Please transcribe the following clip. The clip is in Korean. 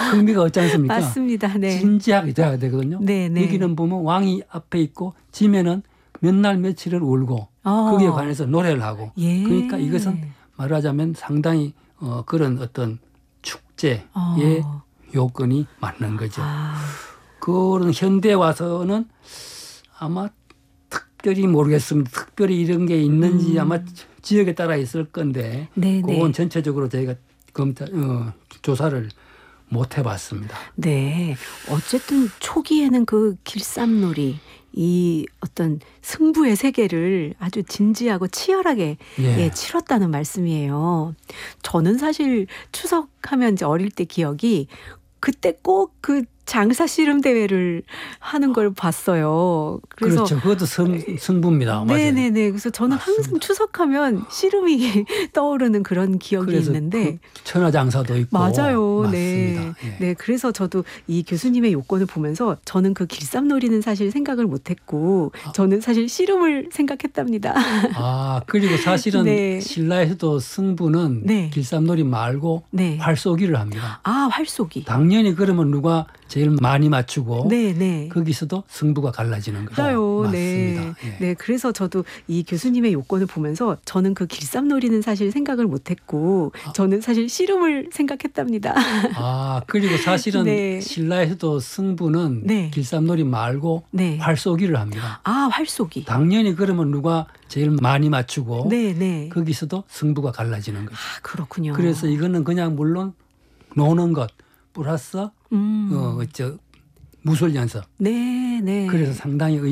흥미가 없지 않습니까? 맞습니다. 네. 진지하게 돼야 되거든요. 네, 네. 여기는 보면 왕이 앞에 있고 지면은 몇 날 며칠을 울고 거기에 관해서 노래를 하고 예. 그러니까 이것은 말하자면 상당히 그런 어떤 축제의 요건이 맞는 거죠. 그런 현대에 와서는 아마 특별히 모르겠습니다. 특별히 이런 게 있는지 아마 지역에 따라 있을 건데 네, 그건 네. 전체적으로 저희가 조사를 못 해봤습니다. 네. 어쨌든 초기에는 그 길쌈놀이 이 어떤 승부의 세계를 아주 진지하고 치열하게 예. 치렀다는 말씀이에요. 저는 사실 추석하면 이제 어릴 때 기억이 그때 꼭 그 장사 씨름 대회를 하는 걸 봤어요. 그래서 그렇죠. 그것도 승부입니다. 맞아요. 네네네. 그래서 저는 맞습니다. 항상 추석하면 씨름이 떠오르는 그런 기억이 그래서 있는데 천하장사도 있고 맞아요. 맞습니다. 네. 예. 네. 그래서 저도 이 교수님의 요건을 보면서 저는 그 길쌈놀이는 사실 생각을 못했고 저는 사실 씨름을 생각했답니다. 그리고 사실은 네. 신라에서도 승부는 네. 길쌈놀이 말고 네. 활쏘기를 합니다. 활쏘기. 당연히 그러면 누가 제일 많이 맞추고 네. 거기서도 승부가 갈라지는 거죠. 맞아요. 맞습니다. 네. 예. 네. 그래서 저도 이 교수님의 요건을 보면서 저는 그 길쌈놀이는 사실 생각을 못했고 저는 사실 씨름을 생각했답니다. 그리고 사실은 네. 신라에서도 승부는 네. 길쌈놀이 말고 네. 활쏘기를 합니다. 활쏘기. 당연히 그러면 누가 제일 많이 맞추고 네. 거기서도 승부가 갈라지는 거죠. 그렇군요. 그래서 이거는 그냥 물론 노는 것 플러스 무술 연습. 네. 그래서 상당히